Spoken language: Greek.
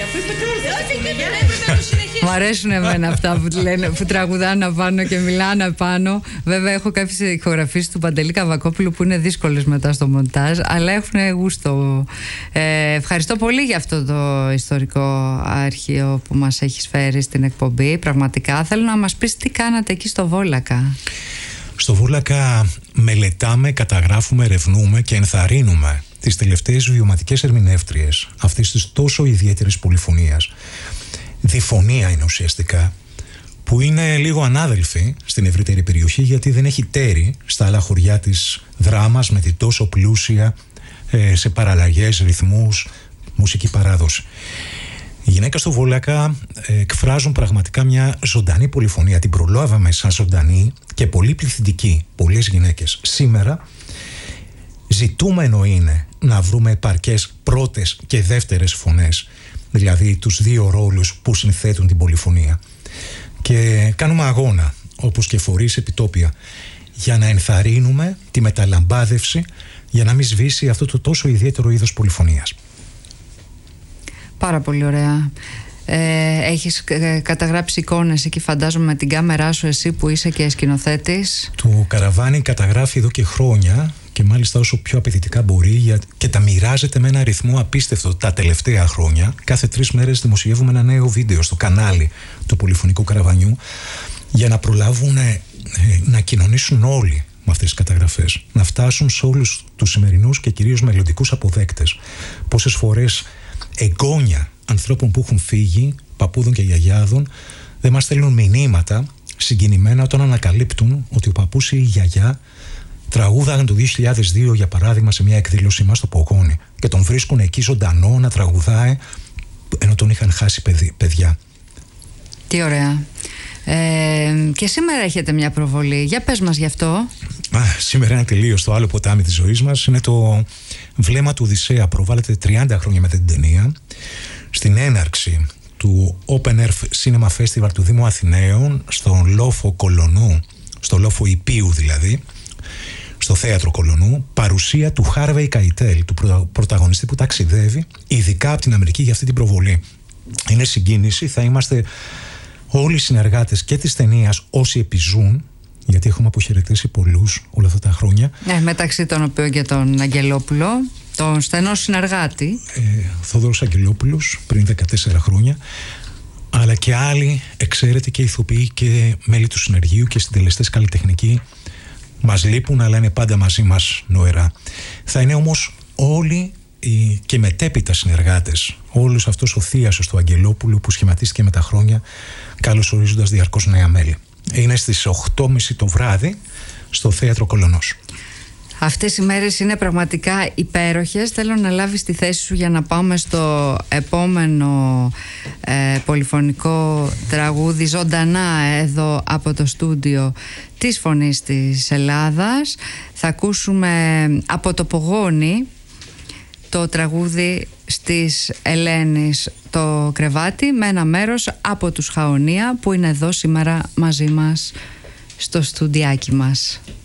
Μου αρέσουν εμένα αυτά που τραγουδάνε απάνω και μιλάνε απάνω. Βέβαια έχω κάποιες ηχογραφίες του Παντελή Καβακόπουλου που είναι δύσκολες μετά στο μοντάζ, αλλά έχουν γούστο. Ευχαριστώ πολύ για αυτό το ιστορικό αρχείο που μας έχεις φέρει στην εκπομπή. Πραγματικά θέλω να μας πεις τι κάνατε εκεί στο Βόλακα. Στο Βόλακα μελετάμε, καταγράφουμε, ερευνούμε και ενθαρρύνουμε τις τελευταίες βιωματικές ερμηνεύτριες αυτής της τόσο ιδιαίτερης πολυφωνίας. Διφωνία είναι ουσιαστικά, που είναι λίγο ανάδελφη στην ευρύτερη περιοχή, γιατί δεν έχει τέρι στα άλλα χωριά της δράμας με την τόσο πλούσια σε παραλλαγές, ρυθμούς, μουσική παράδοση. Οι γυναίκες στο Βόλακα εκφράζουν πραγματικά μια ζωντανή πολυφωνία. Την προλάβαμε σαν ζωντανή και πολύ πληθυντική. Πολλές γυναίκες. Σήμερα ζητούμενο είναι να βρούμε επαρκές πρώτες και δεύτερες φωνές, δηλαδή τους δύο ρόλους που συνθέτουν την πολυφωνία. Και κάνουμε αγώνα, όπως και φορείς επιτόπια, για να ενθαρρύνουμε τη μεταλαμπάδευση, για να μην σβήσει αυτό το τόσο ιδιαίτερο είδος πολυφωνίας. Πάρα πολύ ωραία. Έχεις καταγράψει εικόνες εκεί, φαντάζομαι, με την κάμερά σου, εσύ που είσαι και σκηνοθέτης. Το καραβάνι καταγράφει εδώ και χρόνια και μάλιστα όσο πιο απαιτητικά μπορεί, και τα μοιράζεται με ένα ρυθμό απίστευτο τα τελευταία χρόνια. Κάθε 3 μέρες δημοσιεύουμε ένα νέο βίντεο στο κανάλι του Πολυφωνικού Καραβανιού για να προλάβουν να κοινωνήσουν όλοι με αυτές τις καταγραφές, να φτάσουν σε όλους τους σημερινούς και κυρίως μελλοντικούς αποδέκτες. Πόσες φορές εγγόνια ανθρώπων που έχουν φύγει, παππούδων και γιαγιάδων, δεν μας στέλνουν μηνύματα συγκινημένα όταν ανακαλύπτουν ότι ο παππούς ή η γιαγιά τραγούδαγαν το 2002, για παράδειγμα, σε μια εκδήλωσή μας στο Πογόνι, και τον βρίσκουν εκεί ζωντανό να τραγουδάει ενώ τον είχαν χάσει παιδιά. Τι ωραία. Και σήμερα έχετε μια προβολή. Για πες μας γι' αυτό. Σήμερα είναι τελείως το άλλο ποτάμι της ζωής μας. Είναι το Βλέμμα του Οδυσσέα. Προβάλλεται 30 χρόνια μετά την ταινία, στην έναρξη του Open Air Cinema Festival του Δήμου Αθηναίων, στον λόφο Κολονού, στο λόφο Ιππίου δηλαδή, στο θέατρο Κολονού, παρουσία του Χάρβεϊ Καϊτέλ, του πρωταγωνιστή που ταξιδεύει ειδικά από την Αμερική για αυτή την προβολή. Είναι συγκίνηση. Θα είμαστε όλοι οι συνεργάτες και της ταινίας, όσοι επιζούν, γιατί έχουμε αποχαιρετήσει πολλούς όλα αυτά τα χρόνια. Μεταξύ των οποίων και τον Αγγελόπουλο, τον στενό συνεργάτη. Θόδωρος Αγγελόπουλος πριν 14 χρόνια, αλλά και άλλοι εξαίρετοι και ηθοποιοί και μέλη του συνεργείου και συντελεστές καλλιτεχνικοί μας λείπουν, αλλά είναι πάντα μαζί μας νοερά. Θα είναι όμως όλοι και μετέπειτα συνεργάτες, όλους αυτός ο θίασος του Αγγελόπουλου που σχηματίστηκε με τα χρόνια, καλωσορίζοντας διαρκώς νέα μέλη. Είναι στις 8:30 το βράδυ στο θέατρο Κολονός. Αυτές οι μέρες είναι πραγματικά υπέροχες. Θέλω να λάβεις τη θέση σου για να πάμε στο επόμενο πολυφωνικό τραγούδι, ζωντανά εδώ από το στούντιο της Φωνής της Ελλάδας. Θα ακούσουμε από το Πογόνι το τραγούδι στις Ελένης το κρεβάτι, με ένα μέρος από τους Χαονία που είναι εδώ σήμερα μαζί μας στο στουντιάκι μας.